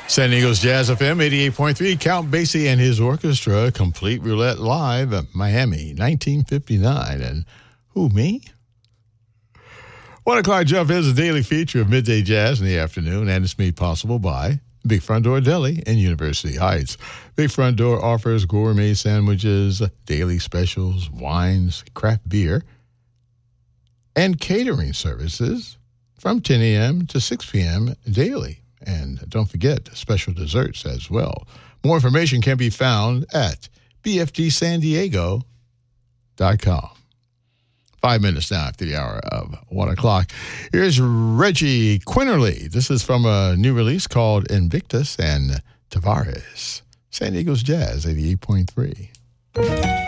San Diego's Jazz FM 88.3, Count Basie and his orchestra, Complete Roulette Live at Miami, 1959. And who, me? 1 o'clock jump is a daily feature of Midday Jazz in the afternoon, and it's made possible by Big Front Door Deli in University Heights. Big Front Door offers gourmet sandwiches, daily specials, wines, craft beer, and catering services from 10 a.m. to 6 p.m. daily. And don't forget special desserts as well. More information can be found at bfdsandiego.com. 5 minutes now after the hour of 1 o'clock. Here's Reggie Quinterly. This is from a new release called Invictus and Tavares. San Diego's Jazz 88.3.